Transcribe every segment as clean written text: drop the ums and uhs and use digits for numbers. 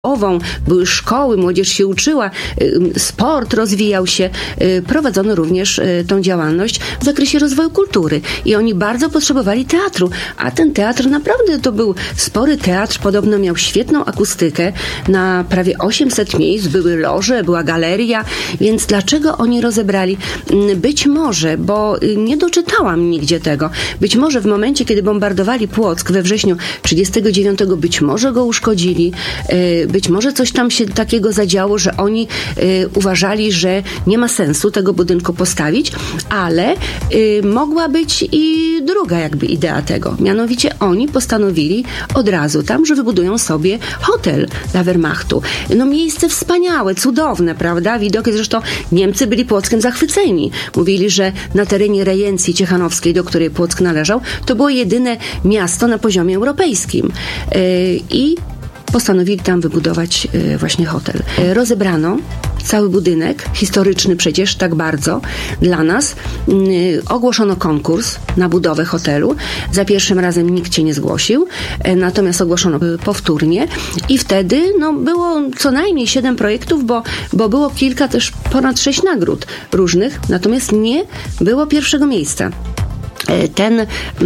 były szkoły, młodzież się uczyła, sport rozwijał się, prowadzono również tą działalność w zakresie rozwoju kultury i oni bardzo potrzebowali teatru, a ten teatr naprawdę to był spory teatr, podobno miał świetną akustykę, na prawie 800 miejsc, były loże, była galeria, więc dlaczego oni rozebrali? Być może, bo nie doczytałam nigdzie tego, być może w momencie, kiedy bombardowali Płock we wrześniu 1939, być może go uszkodzili, być może coś tam się takiego zadziało, że oni uważali, że nie ma sensu tego budynku postawić, ale mogła być i druga jakby idea tego. Mianowicie oni postanowili od razu tam, że wybudują sobie hotel dla Wehrmachtu. No miejsce wspaniałe, cudowne, prawda? Widoki, zresztą Niemcy byli Płockiem zachwyceni. Mówili, że na terenie rejencji ciechanowskiej, do której Płock należał, to było jedyne miasto na poziomie europejskim. I postanowili tam wybudować właśnie hotel. Rozebrano cały budynek, historyczny przecież, tak bardzo dla nas. Ogłoszono konkurs na budowę hotelu. Za pierwszym razem nikt się nie zgłosił, natomiast ogłoszono powtórnie i wtedy było co najmniej 7 projektów, bo było kilka też, ponad 6 nagród różnych, natomiast nie było pierwszego miejsca. Ten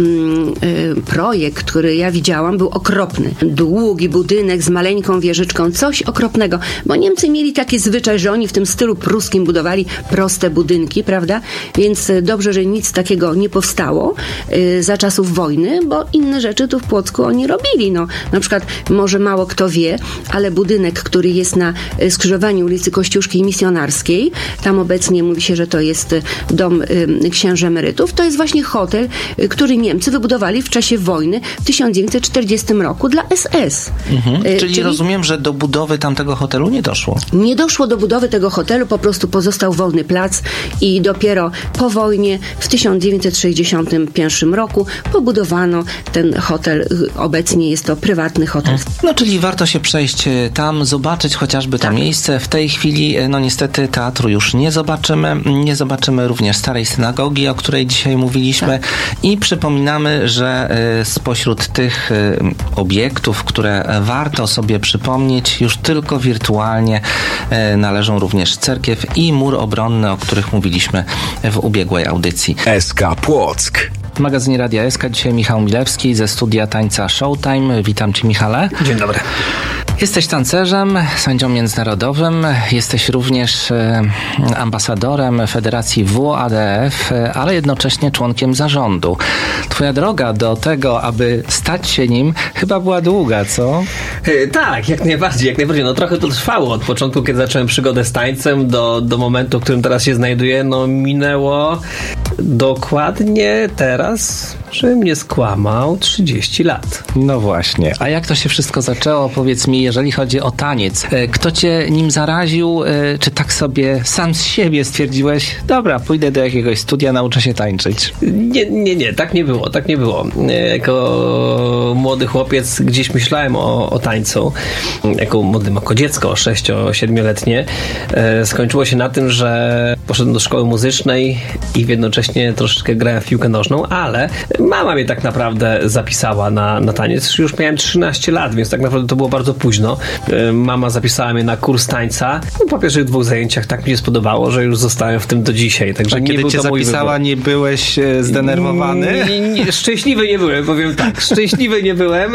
projekt, który ja widziałam, był okropny. Długi budynek z maleńką wieżyczką, coś okropnego, bo Niemcy mieli taki zwyczaj, że oni w tym stylu pruskim budowali proste budynki, prawda? Więc dobrze, że nic takiego nie powstało za czasów wojny, bo inne rzeczy tu w Płocku oni robili. Na przykład, może mało kto wie, ale budynek, który jest na skrzyżowaniu ulicy Kościuszki i Misjonarskiej, tam obecnie mówi się, że to jest dom księży emerytów, to jest właśnie hotel, który Niemcy wybudowali w czasie wojny w 1940 roku dla SS. Czyli rozumiem, że do budowy tamtego hotelu nie doszło? Nie doszło do budowy tego hotelu, po prostu pozostał wolny plac i dopiero po wojnie w 1961 roku pobudowano ten hotel. Obecnie jest to prywatny hotel. Czyli warto się przejść tam, zobaczyć chociażby to miejsce. W tej chwili, niestety teatru już nie zobaczymy. Nie zobaczymy również starej synagogi, o której dzisiaj mówiliśmy. I przypominamy, że spośród tych obiektów, które warto sobie przypomnieć, już tylko wirtualnie należą również cerkiew i mur obronny, o których mówiliśmy w ubiegłej audycji. SK Płock. W magazynie Radia SK dzisiaj Michał Milewski ze studia tańca Showtime. Witam Cię, Michale. Dzień dobry. Jesteś tancerzem, sędzią międzynarodowym, jesteś również ambasadorem Federacji WADF, ale jednocześnie członkiem zarządu. Twoja droga do tego, aby stać się nim, chyba była długa, co? Tak, jak najbardziej. Trochę to trwało od początku, kiedy zacząłem przygodę z tańcem do momentu, w którym teraz się znajduję. Minęło dokładnie teraz, żebym nie skłamał, 30 lat. No właśnie. A jak to się wszystko zaczęło? Powiedz mi, jeżeli chodzi o taniec. Kto cię nim zaraził? Czy tak sobie sam z siebie stwierdziłeś, dobra, pójdę do jakiegoś studia, nauczę się tańczyć? Nie, tak nie było. Jako młody chłopiec gdzieś myślałem o tańcu. Jako dziecko 6-7-letnie. Skończyło się na tym, że poszedłem do szkoły muzycznej i jednocześnie troszeczkę grałem w piłkę nożną, ale mama mnie tak naprawdę zapisała na taniec. Już miałem 13 lat, więc tak naprawdę to było bardzo późno. Mama zapisała mnie na kurs tańca. Po pierwszych 2 zajęciach tak mi się spodobało, że już zostałem w tym do dzisiaj. Także kiedy cię zapisała, nie byłeś zdenerwowany? Szczęśliwy nie byłem, powiem tak. Szczęśliwy nie byłem,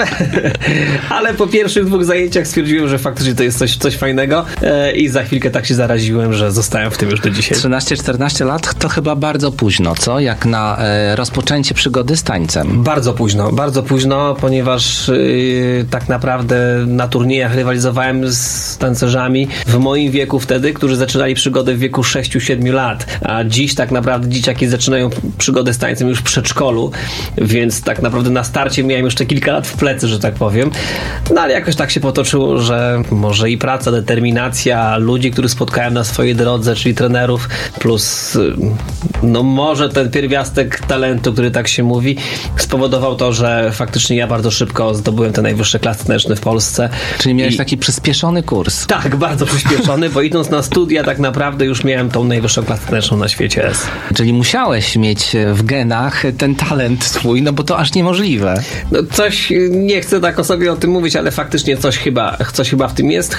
ale po pierwszych 2 zajęciach stwierdziłem, że faktycznie to jest coś fajnego i za chwilkę tak się zaraziłem, że zostałem w tym już do dzisiaj. 13-14 lat to chyba bardzo późno, co? Jak na rozpoczęcie przygody z tańcem. Bardzo późno, ponieważ tak naprawdę na turniejach rywalizowałem z tancerzami w moim wieku wtedy, którzy zaczynali przygodę w wieku 6-7 lat, a dziś tak naprawdę dzieciaki zaczynają przygodę z tańcem już w przedszkolu, więc tak naprawdę na starcie miałem jeszcze kilka lat w plecy, że tak powiem. Ale jakoś tak się potoczyło, że może i praca, determinacja ludzi, których spotkałem na swojej drodze, czyli trenerów, plus może ten pierwiastek talentu, który tak się mówi, spowodował to, że faktycznie ja bardzo szybko zdobyłem te najwyższe klasy taneczne w Polsce Czyli miałeś taki przyspieszony kurs. Tak, bardzo przyspieszony, bo idąc na studia tak naprawdę już miałem tą najwyższą klasę taneczną na świecie S. Czyli musiałeś mieć w genach ten talent swój, no bo to aż niemożliwe. No coś, nie chcę tak o sobie o tym mówić, ale faktycznie coś chyba w tym jest,